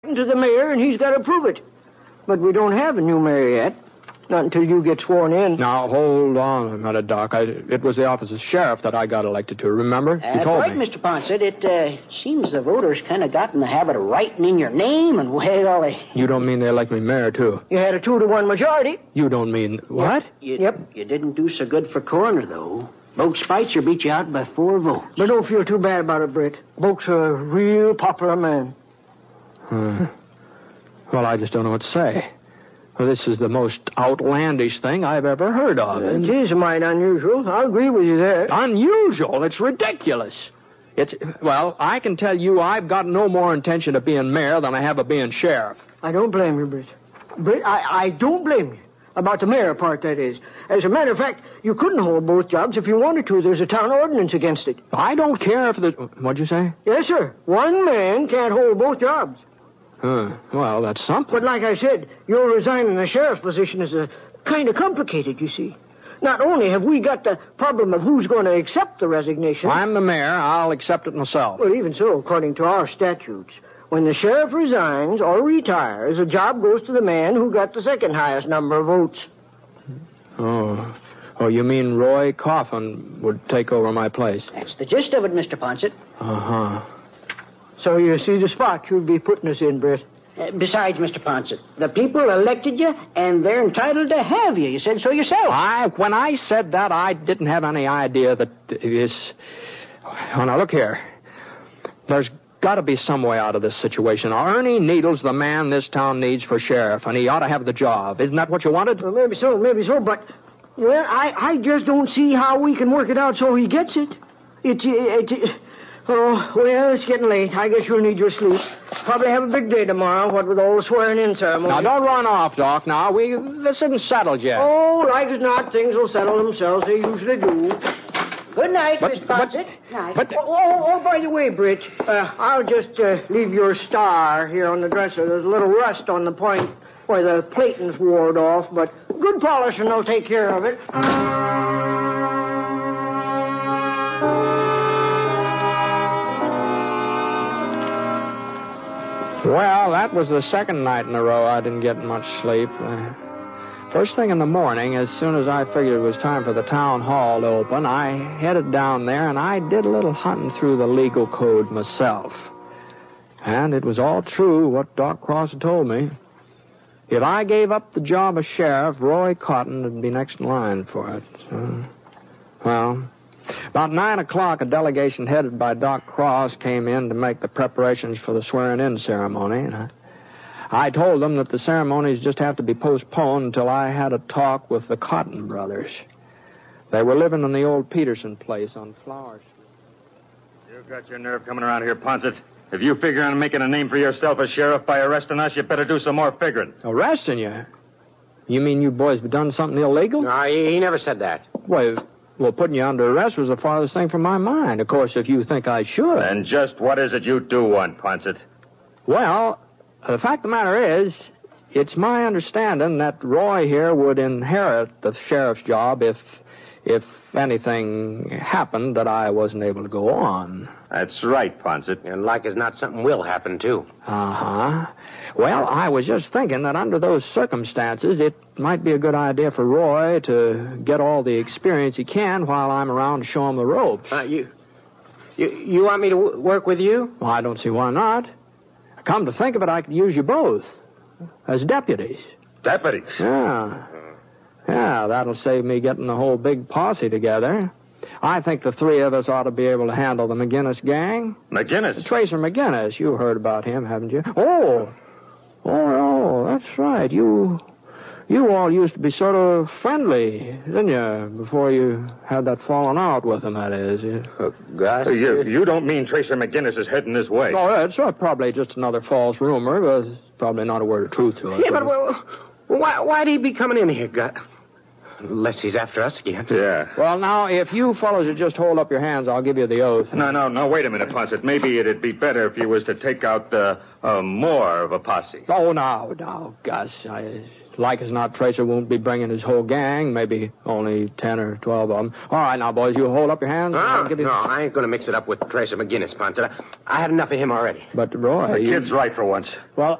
to the mayor, and he's got to prove it. But we don't have a new mayor yet. Not until you get sworn in. Now, hold on a minute, Doc. It was the office of sheriff that I got elected to, remember? That's right, Mr. Ponset. It seems the voters kind of got in the habit of writing in your name and You don't mean they elect me mayor, too? You had a 2-to-1 majority. You don't mean... What? Yep. You didn't do so good for coroner, though. Boke Spitzer beat you out by 4 votes. But don't feel too bad about it, Britt. Boke's a real popular man. Well, I just don't know what to say. Well, this is the most outlandish thing I've ever heard of. It is mighty unusual. I'll agree with you there. Unusual? It's ridiculous. Well, I can tell you I've got no more intention of being mayor than I have of being sheriff. I don't blame you, Britt. Britt, I don't blame you. About the mayor part, that is. As a matter of fact, you couldn't hold both jobs if you wanted to. There's a town ordinance against it. I don't care if the... What'd you say? Yes, sir. One man can't hold both jobs. Well, that's something. But like I said, your resigning the sheriff's position is kind of complicated, you see. Not only have we got the problem of who's going to accept the resignation... I'm the mayor. I'll accept it myself. Well, even so, according to our statutes, when the sheriff resigns or retires, the job goes to the man who got the second highest number of votes. Oh, you mean Roy Coffin would take over my place? That's the gist of it, Mr. Ponset. Uh-huh. So you see the spot you'd be putting us in, Britt. Besides, Mr. Ponset, the people elected you, and they're entitled to have you. You said so yourself. When I said that, I didn't have any idea that this... Oh, now, look here. There's got to be some way out of this situation. Ernie Needle's the man this town needs for sheriff, and he ought to have the job. Isn't that what you wanted? Well, maybe so, but... Well, I just don't see how we can work it out so he gets it. Oh, well, it's getting late. I guess you'll need your sleep. Probably have a big day tomorrow, what with all the swearing-in ceremony. Now, don't run off, Doc. Now, this isn't settled yet. Oh, like as not, things will settle themselves. They usually do. Good night, Miss Ponset. Night. By the way, Britt, I'll just leave your star here on the dresser. There's a little rust on the point where the plating's ward off, but good polishing will take care of it. Well, that was the second night in a row I didn't get much sleep. First thing in the morning, as soon as I figured it was time for the town hall to open, I headed down there and I did a little hunting through the legal code myself. And it was all true what Doc Cross had told me. If I gave up the job of sheriff, Roy Cotton would be next in line for it. So, well, about 9 o'clock, a delegation headed by Doc Cross came in to make the preparations for the swearing-in ceremony. And I told them that the ceremonies just have to be postponed until I had a talk with the Cotton brothers. They were living in the old Peterson place on Flower Street. You've got your nerve coming around here, Ponset. If you figure on making a name for yourself as sheriff by arresting us, you better do some more figuring. Arresting you? You mean you boys have done something illegal? No, he never said that. Well, putting you under arrest was the farthest thing from my mind. Of course, if you think I should. And just what is it you do want, Ponset? Well, the fact of the matter is, it's my understanding that Roy here would inherit the sheriff's job if anything happened that I wasn't able to go on. That's right, Ponset. And like as not, something will happen, too. Uh-huh. Well, I was just thinking that under those circumstances, it might be a good idea for Roy to get all the experience he can while I'm around to show him the ropes. You want me to work with you? Well, I don't see why not. Come to think of it, I could use you both as deputies. Deputies? Yeah. Yeah, that'll save me getting the whole big posse together. I think the three of us ought to be able to handle the McGinnis gang. McGinnis? Tracer McGinnis. You heard about him, haven't you? Oh, that's right. You all used to be sort of friendly, didn't you, before you had that falling out with him, that is. Gus? You don't mean Tracer McGinnis is heading this way? Oh, it's probably just another false rumor, but it's probably not a word of truth to it. Yeah, but why'd he be coming in here, Gus? Unless he's after us again. Yeah. Well, now, if you fellows would just hold up your hands, I'll give you the oath. No, wait a minute, Ponset. Maybe it'd be better if you was to take out more of a posse. Oh, now, Gus. Like as not, Tracer won't be bringing his whole gang. Maybe only 10 or 12 of them. All right, now, boys, you hold up your hands. No, I ain't going to mix it up with Tracer McGinnis, Ponset. I had enough of him already. But, Roy... The kid's right for once. Well,